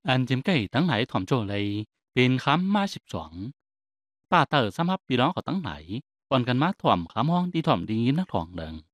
อันจิมไก่ตั้งไหนถ่อมโจเลยเป็นคำมา12ป้าเตอร์สำหรับพี่น้องเขาตั้งไหนปอนกันมาถ่อมคำห้องที่ถ่อมดีนักถ่องเดิง